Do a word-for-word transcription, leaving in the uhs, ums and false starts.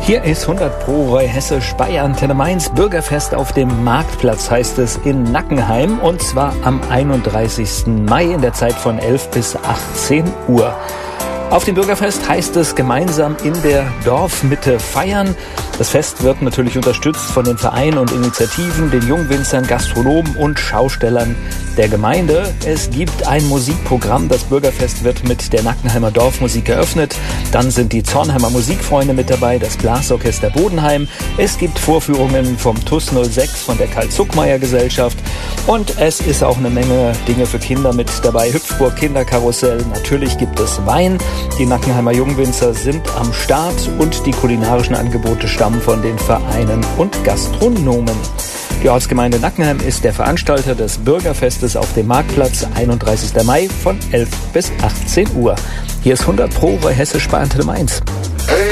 Hier ist hundert Pro Roy Hessisch bei Antenne Mainz. Bürgerfest auf dem Marktplatz heißt es in Nackenheim, und zwar am einunddreißigsten Mai in der Zeit von elf bis achtzehn Uhr. Auf dem Bürgerfest heißt es gemeinsam in der Dorfmitte feiern. Das Fest wird natürlich unterstützt von den Vereinen und Initiativen, den Jungwinzern, Gastronomen und Schaustellern der Gemeinde. Es gibt ein Musikprogramm. Das Bürgerfest wird mit der Nackenheimer Dorfmusik eröffnet. Dann sind die Zornheimer Musikfreunde mit dabei, das Blasorchester Bodenheim. Es gibt Vorführungen vom T U S null sechs, von der Karl-Zuckmayer-Gesellschaft. Und es ist auch eine Menge Dinge für Kinder mit dabei. Hüpfburg, Kinderkarussell. Natürlich gibt es Wein. Die Nackenheimer Jungwinzer sind am Start und die kulinarischen Angebote stammen von den Vereinen und Gastronomen. Die Ortsgemeinde Nackenheim ist der Veranstalter des Bürgerfestes auf dem Marktplatz, einunddreißigsten Mai von elf bis achtzehn Uhr. Hier ist hundert Pro Roy Hessisch bei Antenne Mainz.